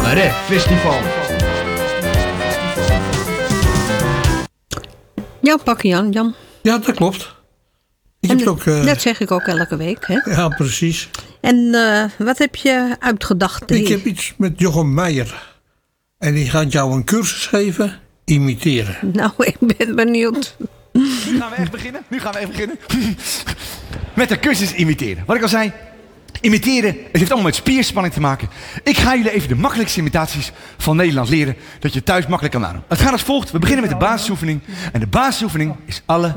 Cabaret Festival. Jan Pakkian, Jan. Ja, dat klopt. Ik heb ook, dat zeg ik ook elke week, hè? Ja, precies. En wat heb je uitgedacht? Ik heb iets met Jochem Meijer. En die gaat jou een cursus geven, imiteren. Nou, ik ben benieuwd. Nu gaan we echt beginnen. Met de cursus imiteren. Wat ik al zei, imiteren, het heeft allemaal met spierspanning te maken. Ik ga jullie even de makkelijkste imitaties van Nederland leren, dat je thuis makkelijk kan nadoen. Het gaat als volgt. We beginnen met de basisoefening. En de basisoefening is alle